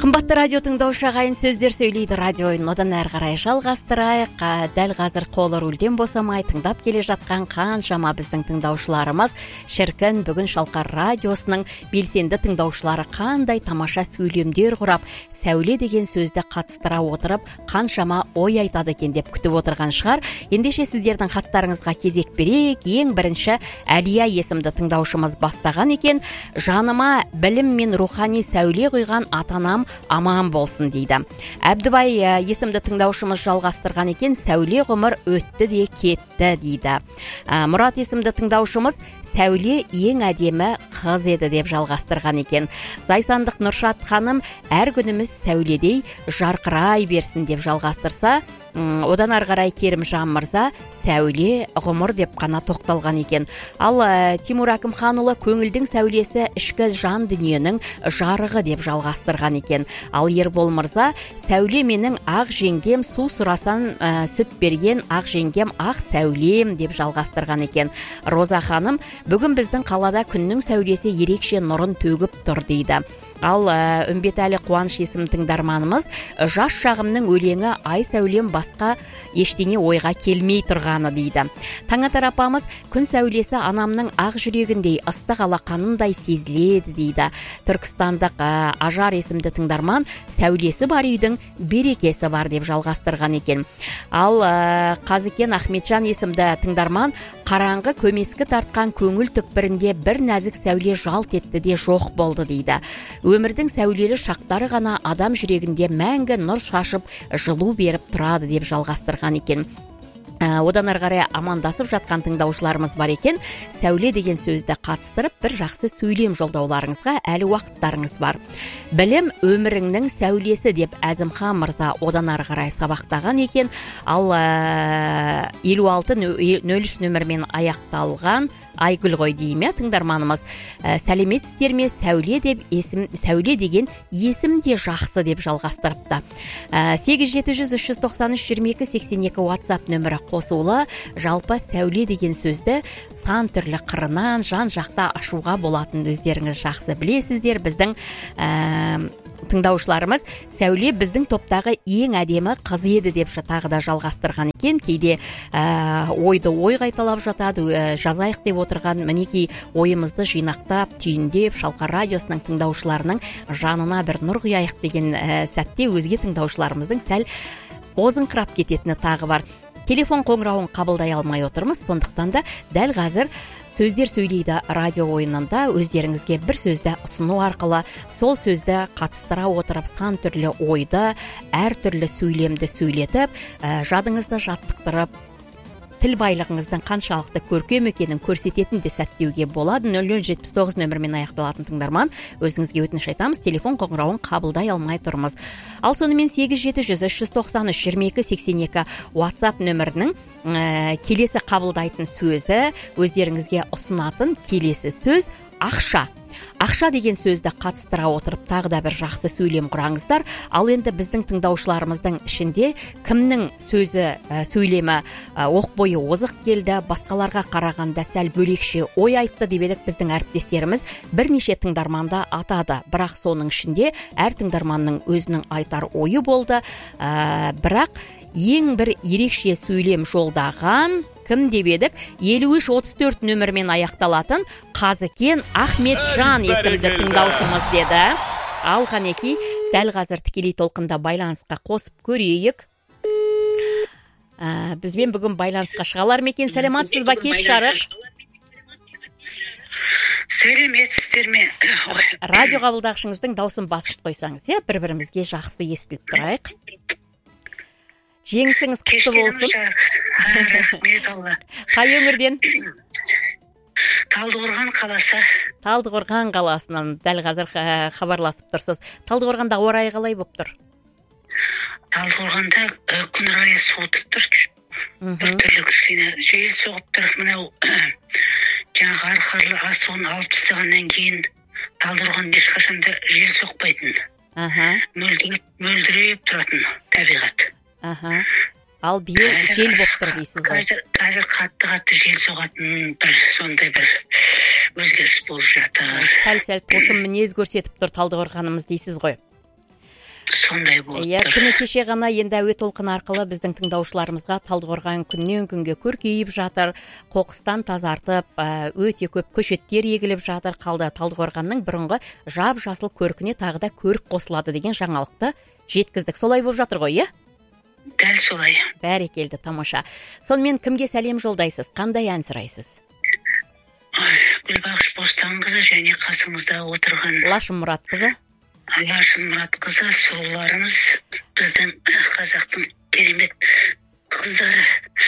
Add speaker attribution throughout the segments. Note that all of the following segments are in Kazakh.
Speaker 1: Қымбатты радио тыңдаушы ағайын, сөздер сөйлейді радиоын одан әрі қарай жалғастырайық. Дәл қазір қолы рульден босамай тыңдап келе жатқан қаншама біздің тыңдаушыларымыз. Шіркін, бүгін Шалқар радиосының белсенді тыңдаушылары қандай тамаша сөйлемдер құрап, сәуле деген сөзді қатыстыра отырып, қаншама ой айтады екен деп күтіп отырған шығар. Ендеше сіздердің хаттарыңызға кезек берейік. Ең бірінші Әлия есімді тыңдаушымыз бастаған екен. Жаныма білім мен рухани сәуле құйған ата-анам аман болсын дейді. Әбдібай есімді тыңдаушымыз жалғастырған екен. Сәуле ғұмыр өтті де кетті дейді. Мұрат есімді тыңдаушымыз сәуле ең әдемі қыз еді деп жалғастырған екен. Зайсандық Нұршат ханым әр күніміз сәуледей жарқырай берсін деп жалғастырса, одан ары қарай Керімжан мырза сәуле ғұмыр деп қана тоқталған екен. Ал Тимур Әкімханұлы көңілдің сәулесі ішкі жан дүниенің жарығы деп жалғастырған екен. Ал Ербол мырза сәуле менің ақ жеңгем, су сұрасан сүт берген ақ жеңгем, ақ сәулем деп жалғастырған екен. Роза ханым бүгін біздің қалада күннің сәулесі ерекше нұрын төгіп тұр дейді. Ал Үмбетәлі Қуаныш есім тыңдарманымыз жас шағымның өлеңі ай сәулем басқа ештеңе ойға келмей тұрғаны дейді. Таңатар апамыз күн сәулесі анамның ақ жүрегіндей ыстық алақанындай сезіледі дейді. Түркістандық Ажар есімді тыңдарман сәулесі бар үйдің берекесі бар деп жалғастырған екен. Ал Қазыкен Ахметжан есімді тыңдарман қараңғы көмескі тартқан көңіл түкпірінде бір нәзік сәуле жалт етті де жоқ болды дейді. Өмірдің сәулелі шақтары ғана адам жүрегінде мәңгі нұр шашып, жылу беріп тұрады деп жалғастырған екен. Одан ары қарай амандасып жатқан тыңдаушыларымыз бар екен. Сәуле деген сөзді қатыстырып, бір жақсы сөйлем жолдауларыңызға әлі уақыттарыңыз бар. Білім өміріңнің сәулесі деп Әзімхан мырза одан ары қарай сабақтаған екен. Ал 5603 нөмірмен аяқталған Айгүл ғой дейме тыңдарманымыз. Сәлеметсіздер ме, сәуле деген есім де жақсы деп жалғастырыпты. 8700-393-22-82 WhatsApp нөмірі қосулы. Жалпы сәуле деген сөзді сан түрлі қырынан жан жақта ашуға болатын өздеріңіз жақсы білесіздер. Біздің тыңдаушыларымыз сәуле біздің топтағы ең әдемі қыз еді деп тағы да жалғастырған екен. Кейде ойды ой қайталап жатады, жазайық деп отырған мінекей ойымызды жинақтап, түйіндеп, Шалқар радиосының тыңдаушыларының жанына бір нұр құяйық деген сәтте өзге тыңдаушыларымыздың сәл озыңқырап кететіні тағы бар. Телефон қоңырауын қабылдай алмай отырмыз, сондықтан да дәл қазір сөздер сөйлейді радио ойынында өздеріңізге бір сөзді ұсыну арқылы сол сөзді қатыстыра отырып сан түрлі ойды, әр түрлі сөйлемді сөйлетіп, жадыңызды жаттықтырып, тіл байлығыңыздың қаншалықты көркем екенін көрсететін де сәттеуге болады. 0079 нөмірмен аяқталатын тыңдарман, өзіңізге өтініш айтамыз, телефон қоңырауын қабылдай алмай тұрмыз. Ал сонымен 8700-393-22-82 WhatsApp нөмірінің келесі қабылдайтын сөзі, өздеріңізге ұсынатын келесі сөз ақша. Ақша деген сөзді қатыстыра отырып тағы да бір жақсы сөйлем құраңыздар. Ал енді біздің тыңдаушыларымыздың ішінде кімнің сөйлемі оқ бойы озық келді, басқаларға қарағанда сәл бөлекше ой айтты деп едік, біздің әріптестеріміз бірнеше тыңдарманда атады. Бірақ соның ішінде әр тыңдарманның өзінің айтар ойы болды. Бірақ ең бір ерекше сөйлем жолдаған кім деп едік? 5334 нөмірмен аяқталатын Қазыкен Ахметжан есімді тыңдаушымыз деді. Ал қанеки, дәл қазір тікелей толқында байланысқа қосып көрейік. Бізбен бүгін байланысқа шығалар мекен? Сәлематсыз ба, кеш жарық?
Speaker 2: Сәлеметсіздер ме?
Speaker 1: Радио қабылдағышыңыздың даусын басып қойсаңыз, бір-бірімізге жақсы естіліп тұрайық. Жеңісіңіз құтты болсын.
Speaker 2: Рахмет Алла.
Speaker 1: Қай өңірден?
Speaker 2: Талдықорған қаласы.
Speaker 1: Талдықорған қаласынан дәл қазір хабарласып тұрсыз. Талдықорғанда ауа райы қалай болып тұр?
Speaker 2: Талдықорғанда күн райы суытып тұр. Бір түрлі кішкене жел соғып тұр. Мынау жаңағы арқарлы асуын алып тастағаннан кейін Талдықорғанда ешқашанда жел соқпайтын. Мөлдіреп тұратын табиғат.
Speaker 1: Ал биыл жел болып тұр дейсіз ғой?
Speaker 2: Қазір қатты жел соғатын бір сондай бір өзгеріс болып жатыр.
Speaker 1: Сәл тосын мінез көрсетіп тұр Талдықорғанымыз дейсіз ғой?
Speaker 2: сондай болып
Speaker 1: Иә,
Speaker 2: тұр.
Speaker 1: күні кеше ғана енді әуе толқыны арқылы біздің тыңдаушыларымызға Талдықорған күннен күнге көркейіп жатыр, қоқыстан тазартып, өте көп көшеттер егіліп жатыр, қалды Талдықорғанның бұрынғы жап-жасыл көркіне тағы да көрік қосылады деген жаңалықты жеткіздік. Солай болып жатыр ғой, иә?
Speaker 2: Дәл солай.
Speaker 1: Бәрекелді, тамаша. Сонымен кімге сәлем жолдайсыз? Қандай ән сұрайсыз?
Speaker 2: Гүлбақыш Бостанқызы және қасыңызда отырған
Speaker 1: Лашын Мұратқызы.
Speaker 2: Лашын Мұратқызы, сұлуларымыз, біздің қазақтың керемет қыздары.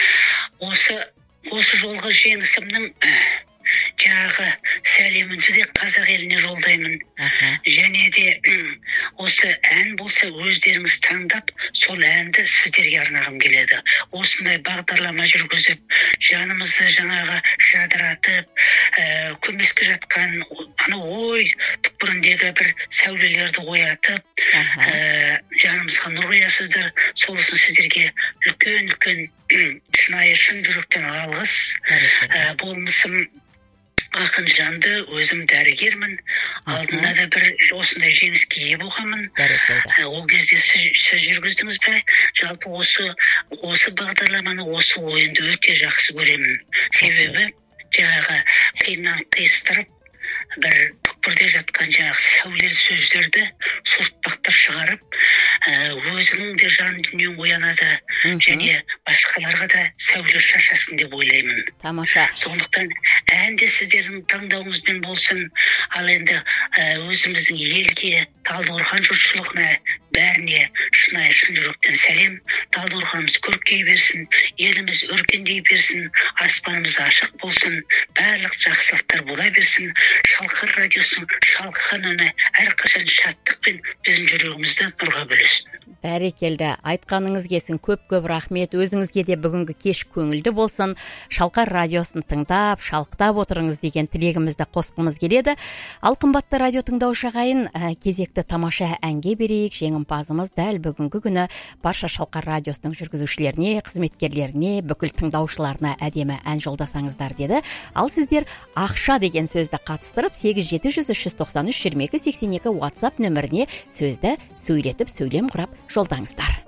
Speaker 2: Осы жолғы жеңісімнің жаңағы сәлемімді де қазақ еліне жолдаймын. Және де осы ән болса өздеріңіз таңдап, сол әнді сіздерге арнағым келеді. Осындай бағдарлама жүргізіп, жанымызды жаңағы жадыратып, көмескі жатқан ой түкпіріндегі бір сәулелерді оятып, жанымызға нұр құясыздар. Сол үшін сіздерге үлкен шынайы шын жүректен алғыс. Болмысым ақын жанды, өзім дәрігермін. Алдында да бір осындай жеңіске ие болғанмын. Ол кезде сіз жүргіздіңіз бе? Жалпы осы бағдарламаны, осы ойынды өте жақсы көремін. Себебі жаңағы қиыннан қиыстырып, бір түкпірде жатқан жаңағы сәулелі сөздерді суыртпақтап шығарып, өзінің де жан дүниең оянады, және басқаларға да сәуле шашасың деп ойлаймын.
Speaker 1: Тамаша.
Speaker 2: Сондықтан әнде сіздердің таңдауыңызбен болсын. Ал енді өзіміздің елге, Талдықорған жұртшылығына, бәріне шынайы шын жүректен сәлем. Талдықорғанымыз көркей берсін, еліміз өркендей берсін, аспанымыз ашық болсын, барлық жақсылықтар бола берсін. Шалқар радиосын, шалқыған үні әрқашан шаттықпен біздің жүрегімізді нұрға бөлесін.
Speaker 1: Бәрекелді, айтқаныңыз келсін, көп рахмет. Өзіңізге де бүгінгі кеш көңілді болсын. Шалқар радиосын тыңдап, шалықтап отырыңыз деген тілегімізді қосқымыз келеді. Ал қымбатты радио тыңдаушы ағайын, кезекті тамаша әнге берейік. Жеңімпазымыз дәл бүгінгі күні барша Шалқар радиосының жүргізушілеріне, қызметкерлеріне, бүкіл тыңдаушыларына әдемі ән жолдасаңыздар деді. Ал сіздер ақша деген сөзді қатыстырып 8700-393-2282 WhatsApp нөміріне сөзді сөйлетіп сөйлем құрап жолдаңыздар.